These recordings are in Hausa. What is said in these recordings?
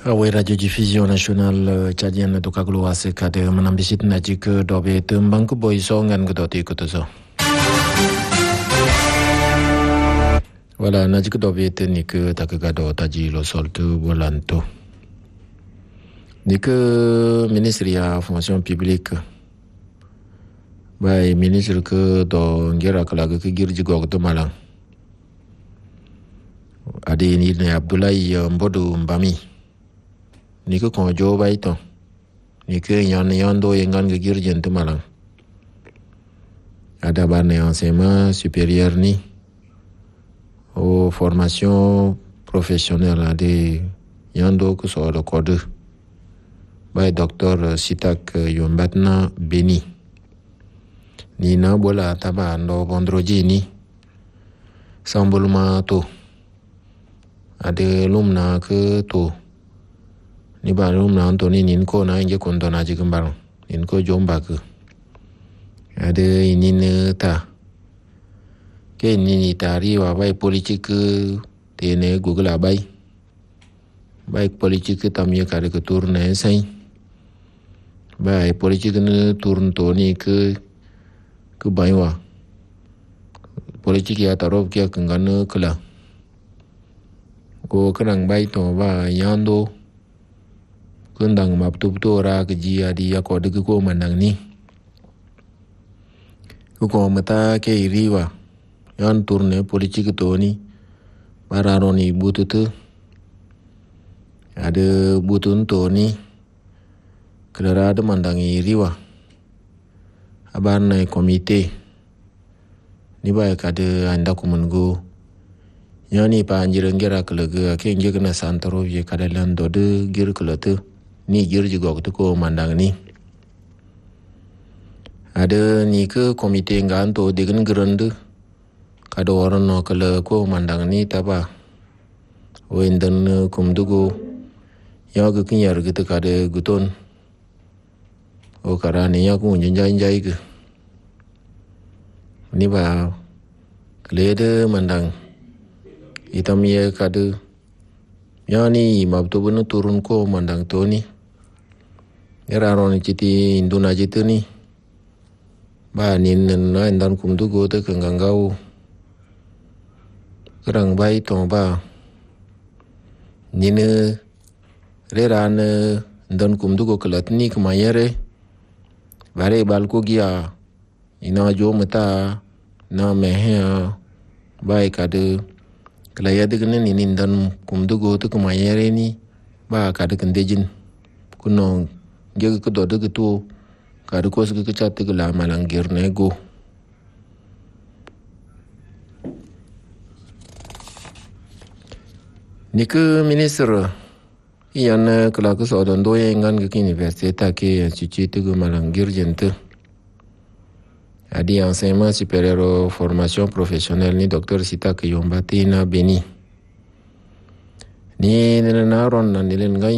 Awe radiodiffusion nationale tchadienne to kaglo ase kade manambisit najik dobe tembang ku boy songan ku doti ku tozo. Voilà najik dobe te nik takagado taji lo soltu volanto. Nik ministre ya fonction publique bay ministre ke do ngira kala ke girji gog to malang. Ade ni Abdoulaye Mbodo Mbami. Ni ko jo bay to ni ke yon do yengan ge girjen to malang ada ban enseignement supérieur ni au formation professionnelle ade yando ko so do code bay docteur Sitak Yombatna Beni ni na bola taba ndo vendredi ni sambulma to ade lumna ke to ni ba rum na Antoni nin ko na inge kon dona ji gambar nin ko jomba ke ade inin ta ke ni tari wa bai politik te ne google bai politik tamye kare ke tourne sai bai politik ne tourne to ni ke bai wa politik ya tarob ke kangan kala ko kanang bai to ba yando kundang maptup to ra ke ji adi ya ko de ko manang ni ko mata ke riwa yan tourne politique to ni bararo ni bututu ade butun to ni klara de mandang riwa aban na komite ni ba ka de anda ko mungo yani pa anjirengera kelaga ke nge na santaro ye kadalan do de gir kelatu ni girji gog ko mandang ni ada ni ke komite nganto degen gerende kado orang no kala ko mandang ni taba wendan kumdugo ya ge kinyar gitu kade guton o karani ya ku njai ke ni ba klede mandang itam ye kade yani mabto bunu turun ko mandang to ni era ron citi induna jitu ni ba nin na endan kumdu go te kangangau kerang bai to ba nine reran endan kumdu go kelatni kemayere bare balko gia ina jo mata na mehe bai kade kelaya de kene ni dan kumdu go te kemayere ni ba kade kendejin kuno gege ko do de to kade ko se ke chat ke la malangir nego ni ke ministre iyan kala ko so don do yengan ke université ta ke institut ke malangir jente adi enseignement supérieur formation professionnelle ni docteur Sitak Yombatna Beni ni na ron na nilen ngai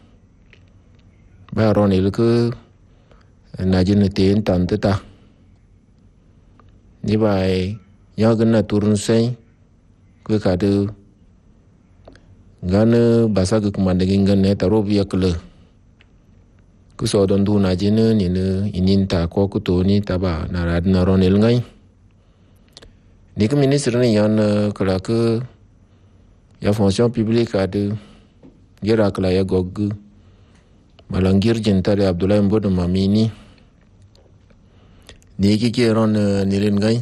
ba ron il ke najin ten tante ta ni bai ya gna turun sai ke kade gana basa ke kumandengin gan ne tarob ya kle ku so don du najin ni ne inin ta ko ku to ni taba na rad na ron il ngai ni ke ministre ni yan kala ke ya fonction publique ade gira kala ya gog malangir jentare Abdoulaye Mbodo Mamini ni ki ron nilen gai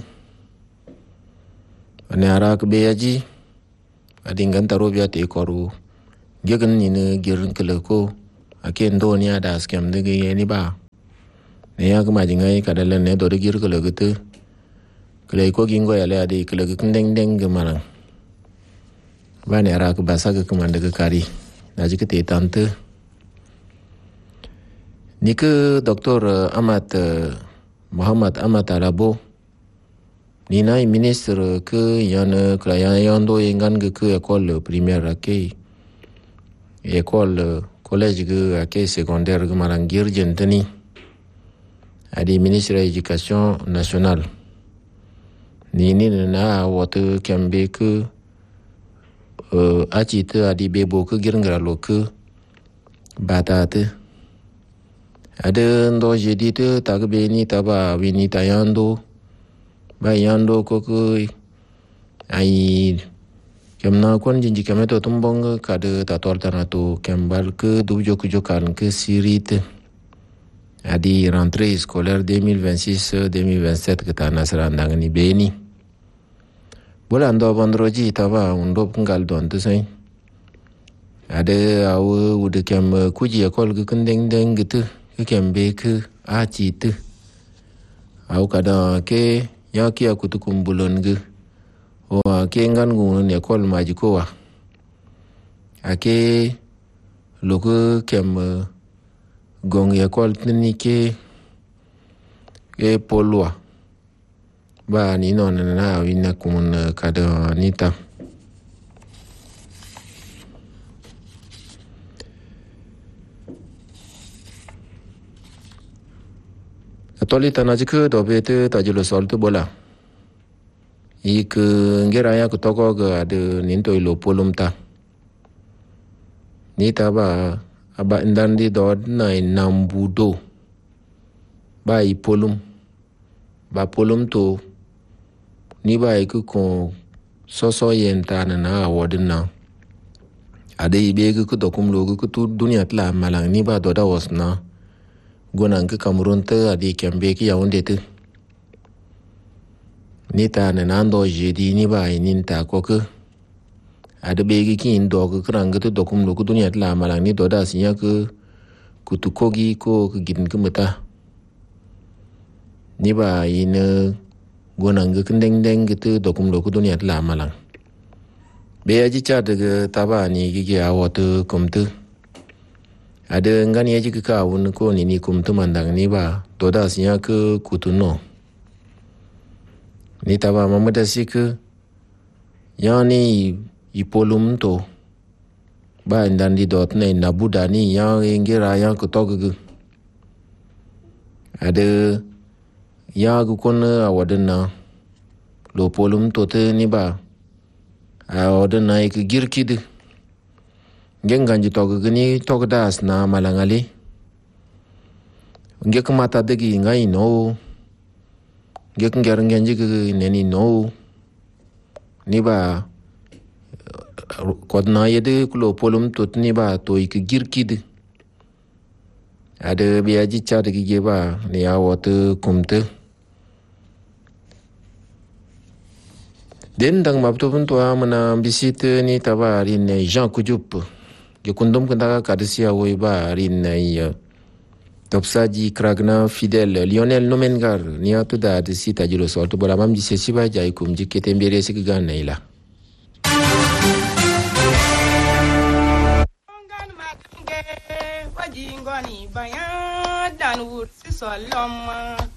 ane ara ke beyaji adingan taro biya te koru gegan ni ne girin keleko aken do ni ada scam de ge ni ba ne ya kuma jingai kadalan ne do de gir kelego te kele ko gingo ya le ade kelego kendeng deng gemalang ba ne ara ke basa ke kumande ke kari naji ke te tante ni ke Dr. Muhammad Amat Arabo ni nai ministre ke yan klayan do yengan ke école primaire ke école collège ke secondaire ke marangir jenteni adi ministre éducation nationale ni na wote kembe ke aci te adi bebo ke girngra lo ke batate ade ndo jedi te tagbe ni taba wini tayando ba yando koko ai kemna kon jinji kemeto tumbong kade tator tanato kembal ke dubjo kujokan ke sirite adi rentrée scolaire 2026-2027 kita nasrandang ni beni bulan do bandroji taba undo pengal don tu sai ada awu udah kem kuji ekol ke kendeng deng gitu ke kembe ke aci tu au kada ke ya ki aku tu kumbulon ge o ke ngan ngun ekol majiko wa ake loko kem gong ekol ni ke polwa ba ni non na wina kumun kada nita toli tanaji ke dobete tajilo sol tu bola ik ngera ya kutoko ga de ninto ilo polumta ni taba aba ndandi dod na nambudo ba ipolum ba polum to ni ba iku ko soso yenta na awodin na ade ibe ku dokum logu ku tu dunia tla malang ni ba doda wasna gonan ke Cameroon te adi kembe ki Yaoundé te ni ta nando jedi ni ba inin ta ko ke ade be ki indo ke krang ke dokum logu dunia tla malang ni doda sinya ke kutukogi ko ke gin ke meta ni ba ine gonan ke kendeng deng ke dokum logu dunia tla malang be aji cha de taba ni gi awote komte ada ngani aji ke kawun ko ni kumtu mandang ni ba toda sinya ke kutuno ni taba mamada sik yani ipolum to ba ndandi dot ne nabuda ni yang ngira yang kutogu ada ya gu kon awadna lo polum to te ni ba awadna ik girkid genganji togu gini togu das na malangali ngek mata degi ngai no ngek ngenji neni no ni ba kodna yede kulo polum tot ni ba to ik girkid ada biaji cha degi ge ba ni awot kumte den dang mabto bunto amana bisite ni tabari ne Jean Kujup ge kundum kanda kadisia woi ba rin ne topsaji kragna fidèle Lionel Nomengar ni atu da de sita jilo solto bola mam jise siba jay kum jikete mbere sik gannaila wajingoni bayan dan wursi solom